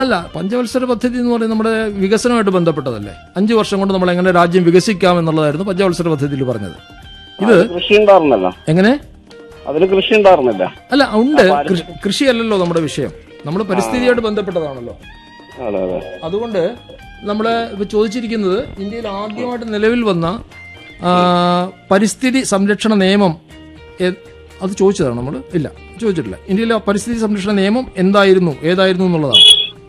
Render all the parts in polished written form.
അല്ല, പഞ്ചവത്സര പദ്ധതി എന്ന് പറയുന്നത് നമ്മുടെ വികസനമായിട്ട് ബന്ധപ്പെട്ടതല്ലേ. 5 വർഷം കൊണ്ട് നമ്മൾ എങ്ങനെ രാജ്യം വികസിക്കാം എന്നുള്ളതായിരുന്നു പഞ്ചവത്സര പദ്ധതിയിൽ പറഞ്ഞത്. ഇത് കൃഷി ഉണ്ടായിരുന്നല്ലോ, എങ്ങനെ അതിന് കൃഷി ഉണ്ടായിരുന്നില്ല. അല്ല, ഉണ്ട്. കൃഷിയല്ലല്ലോ നമ്മുടെ വിഷയം, നമ്മൾ പരിസ്ഥിതിയായിട്ട് ബന്ധപ്പെട്ടതാണല്ലോ. അതുകൊണ്ട് നമ്മള് ഇപ്പൊ ചോദിച്ചിരിക്കുന്നത് ഇന്ത്യയിൽ ആദ്യമായിട്ട് നിലവിൽ വന്ന പരിസ്ഥിതി സംരക്ഷണ നിയമം അത് ചോദിച്ചതാണ് നമ്മൾ. ഇല്ല, ചോദിച്ചിട്ടില്ല. ഇന്ത്യയിലെ പരിസ്ഥിതി സംരക്ഷണ നിയമം ഏതായിരുന്നു എന്നുള്ളതാണ്.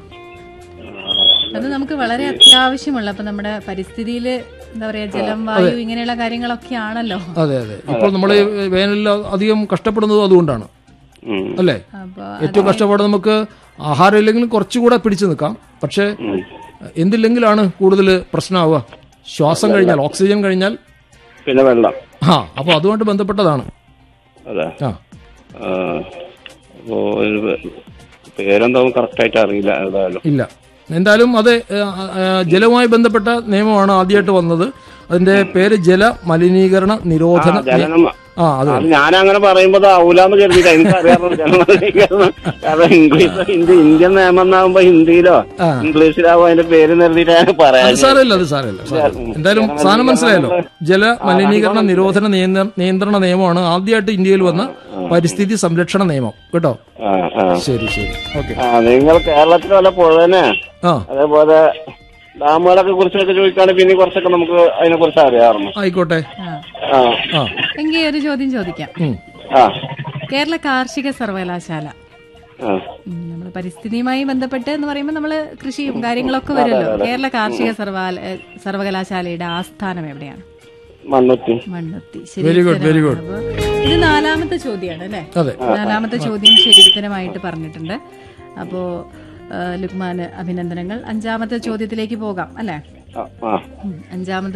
അത് നമുക്ക് വളരെ അത്യാവശ്യമുള്ള, അപ്പൊ നമ്മുടെ പരിസ്ഥിതിയില് എന്താ പറയാ, ജലം, വായു, ഇങ്ങനെയുള്ള കാര്യങ്ങളൊക്കെ ആണല്ലോ. അതെ. ഇപ്പോൾ നമ്മൾ വേനലിൽ അധികം കഷ്ടപ്പെടുന്നത് അതുകൊണ്ടാണ് അല്ലേ. ഏറ്റവും കഷ്ടപ്പാട് നമുക്ക് ആഹാരം ഇല്ലെങ്കിലും കുറച്ചുകൂടെ പിടിച്ചു നിൽക്കാം. പക്ഷെ എന്തില്ലെങ്കിലാണ് കൂടുതൽ പ്രശ്നമാവുക. ശ്വാസം കഴിഞ്ഞാൽ, ഓക്സിജൻ കഴിഞ്ഞാൽ പിന്നെ വെള്ളം. അപ്പൊ അതുമായിട്ട് ബന്ധപ്പെട്ടതാണ്. പേരെന്താ കറക്റ്റ് ആയിട്ട് അറിയില്ല. ഇല്ല, എന്തായാലും അത് ജലവുമായി ബന്ധപ്പെട്ട നിയമമാണ് ആദ്യമായിട്ട് വന്നത്. അതിന്റെ പേര് ജല മലിനീകരണ നിരോധന. ഞാനങ്ങനെ പറയുമ്പോ ഔലാന്ന് കരുതിയില്ല, എനിക്കറിയാം ജലമലിനീകരണം. കാരണം ഇന്ത്യൻ നിയമം എന്നാകുമ്പോ ഹിന്ദിയിലോ ഇംഗ്ലീഷിലാവോ അതിന്റെ പേര് നിർത്തിയിട്ടാണ് പറയാൻ. സാരമില്ല. എന്തായാലും സാധനം മനസ്സിലായല്ലോ. ജല മലിനീകരണ നിരോധന നിയന്ത്രണ നിയമമാണ് ആദ്യമായിട്ട് ഇന്ത്യയിൽ വന്ന പരിസ്ഥിതി സംരക്ഷണ നിയമം കേട്ടോ. ശരി. ഓക്കെ. നിങ്ങൾ കേരളത്തിലെ വല്ല പുഴനെ അതേപോലെ ഡാമുകളൊക്കെ കുറിച്ചൊക്കെ ചോദിക്കുകയാണെങ്കിൽ പിന്നെ കുറച്ചൊക്കെ നമുക്ക് അതിനെ കുറിച്ച് അറിയാറുണ്ട്. ആയിക്കോട്ടെ. എങ്കിൽ ഒരു ചോദ്യം ചോദിക്കാം. കേരള കാർഷിക സർവകലാശാല, നമ്മൾ പരിസ്ഥിതിയുമായി ബന്ധപ്പെട്ട് എന്ന് പറയുമ്പോൾ നമ്മള് കൃഷിയും കാര്യങ്ങളൊക്കെ വരുമല്ലോ. കേരള കാർഷിക സർവകലാശാലയുടെ ആസ്ഥാനം എവിടെയാണ്? മണ്ണുത്തി. ശരി. ഇത് 4ാമത്തെ ചോദ്യമാണ് അല്ലെ? 4ാമത്തെ ചോദ്യം ശരി ഉത്തരമായിട്ട് പറഞ്ഞിട്ടുണ്ട്. അപ്പോ ലുക്മാന് അഭിനന്ദനങ്ങൾ. 5ാമത്തെ ചോദ്യത്തിലേക്ക് പോകാം അല്ലെ? 5ാമത്തെ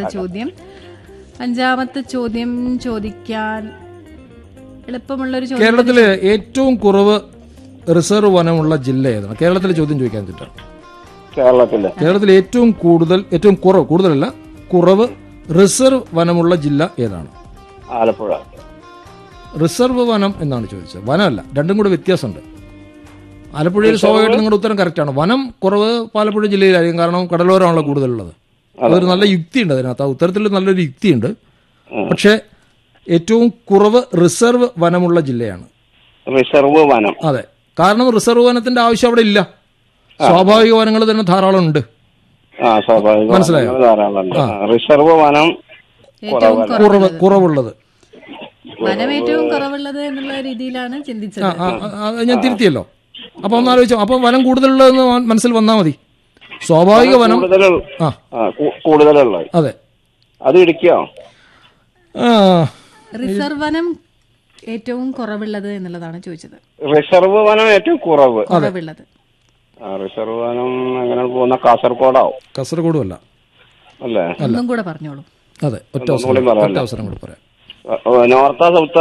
ചോദ്യം ചോദിക്കാൻ എളുപ്പമുള്ളൊരു ചോദ്യം. കേരളത്തിലെ ഏറ്റവും കുറവ് റിസർവ് വനമുള്ള ജില്ല ഏതാണ്? കേരളത്തിലെ ചോദ്യം ചോദിക്കാൻ പറ്റും. കേരളത്തിലെ ഏറ്റവും കൂടുതലല്ല, കുറവ് റിസർവ് വനമുള്ള ജില്ല ഏതാണ്? ആലപ്പുഴ. റിസർവ് വനം എന്നാണ് ചോദിച്ചത്, വനമല്ല. രണ്ടും കൂടെ വ്യത്യാസമുണ്ട്. ആലപ്പുഴയിൽ സ്വാഭാവികമായിട്ട് നിങ്ങളുടെ ഉത്തരം കറക്റ്റാണ്. വനം കുറവ് ആലപ്പുഴ ജില്ലയിലായിരിക്കും, കാരണം കടലോരമാണല്ലോ കൂടുതലുള്ളത്. അതൊരു നല്ല യുക്തിയുണ്ട് അതിനകത്ത്. ആ ഉത്തരത്തിൽ നല്ലൊരു യുക്തിയുണ്ട്. പക്ഷെ ഏറ്റവും കുറവ് റിസർവ് വനമുള്ള ജില്ലയാണ്. റിസർവ് വനം. അതെ, കാരണം റിസർവ് വനത്തിന്റെ ആവശ്യം അവിടെ ഇല്ല. സ്വാഭാവിക വനങ്ങൾ തന്നെ ധാരാളം ഉണ്ട്. മനസ്സിലായോ? റിസർവ് വനം കുറവുള്ളത്, വനം ഏറ്റവും കുറവുള്ളത് എന്നുള്ള രീതിയിലാണ് ചിന്തിച്ചത്. ഞാൻ തിരുത്തിയല്ലോ. അപ്പൊ ഒന്ന് ആലോചിച്ചോ. അപ്പൊ വനം കൂടുതലുള്ളതെന്ന് മനസ്സിൽ വന്നാൽ മതി. സ്വാഭാവിക വനം കൂടുതലുള്ളത്. അതെ, അത് ഇടുക്കിയോ? റിസർവ് വനം ഏറ്റവും കുറവുള്ളത് എന്നുള്ളതാണ് ചോദിച്ചത്. റിസർവ് വനം ഏറ്റവും കുറവുള്ളത്. റിസർവ് വനം എങ്ങനെ പോകുന്ന കാസർഗോഡും അല്ല അല്ലേ? ഒന്നും കൂടെ പറഞ്ഞോളൂ. അതെ, ഒറ്റ അവസരം കൂടെ പറയാം. നോർത്താ സൗത്താ?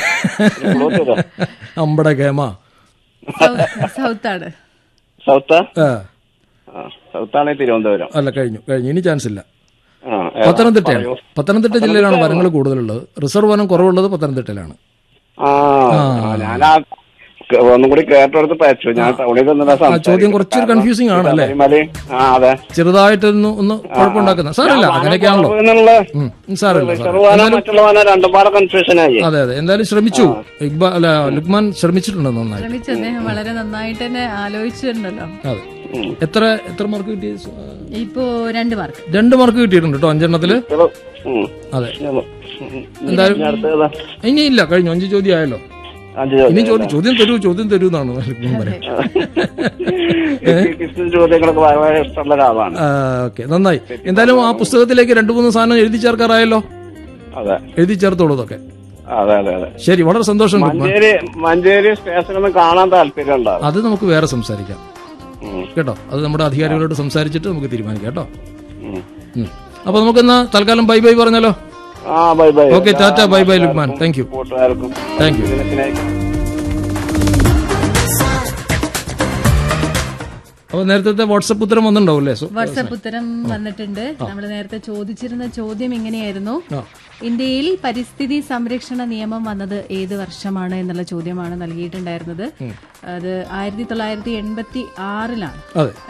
അമ്പടെ കേമ സൗത്താണ്. സൗത്താണ് തിരുവനന്തപുരം. അല്ല, കഴിഞ്ഞു. ഇനി ചാൻസ് ഇല്ല. പത്തനംതിട്ട ജില്ലയിലാണ് വനങ്ങൾ കൂടുതലുള്ളത്. റിസർവ് വനം കുറവുള്ളത് പത്തനംതിട്ടയിലാണ്. ഞാൻ ഒന്നും കൂടി കേട്ടെടുത്ത് പറ്റു. ഞാൻ ചോദ്യം കുറച്ചൊരു കൺഫ്യൂസിംഗ് ആണ് അല്ലേ? ചെറുതായിട്ടൊന്ന് കുഴപ്പമുണ്ടാക്കുന്ന സാരമില്ല, അങ്ങനെയൊക്കെയാണല്ലോ. അതെ. എന്തായാലും ശ്രമിച്ചു ലുക്മാൻ, ശ്രമിച്ചിട്ടുണ്ട് നന്നായി. അദ്ദേഹം വളരെ നന്നായിട്ട് തന്നെ ആലോചിച്ചിട്ടുണ്ടല്ലോ. അതെ. എത്ര മാർക്ക് കിട്ടി? ഇപ്പോ 2 മാർക്ക്. 2 മാർക്ക് കിട്ടിയിട്ടുണ്ട് കേട്ടോ 5 എണ്ണത്തില്. അതെ. എന്തായാലും ഇനിയില്ല, കഴിഞ്ഞു. 5 ചോദ്യം ആയല്ലോ. ഇനി ചോദ്യം തരൂ എന്നാണ് ഓക്കെ, നന്നായി. എന്തായാലും ആ പുസ്തകത്തിലേക്ക് 2-3 സാധനം എഴുതി ചേർക്കാറായല്ലോ. എഴുതി ചേർത്തോളൂ ഇതൊക്കെ. ശരി, വളരെ സന്തോഷം. മഞ്ചേരി സ്റ്റേഷനൊന്നും കാണാൻ താല്പര്യമുണ്ടോ? അത് നമുക്ക് വേറെ സംസാരിക്കാം കേട്ടോ. അത് നമ്മുടെ അധികാരികളോട് സംസാരിച്ചിട്ട് നമുക്ക് തീരുമാനിക്കാം കേട്ടോ. അപ്പൊ നമുക്കെന്നാ തൽക്കാലം ബൈ ബൈ പറഞ്ഞാലോ? Okay, Tata, bye bye Luqman. Thank you. അപ്പോൾ നേരത്തെ വാട്സപ്പ് ഉത്തരം വന്നിട്ടുണ്ടാവും അല്ലേ? വാട്സപ്പ് ഉത്തരം വന്നിട്ടുണ്ട്. നമ്മൾ നേരത്തെ ചോദിച്ചിരുന്ന ചോദ്യം ഇങ്ങനെയായിരുന്നു: ഇന്ത്യയിൽ പരിസ്ഥിതി സംരക്ഷണ നിയമം വന്നത് ഏത് വർഷമാണ് എന്നുള്ള ചോദ്യമാണ് നൽകിയിട്ടുണ്ടായിരുന്നത്. അത് 1986-ലാണ്.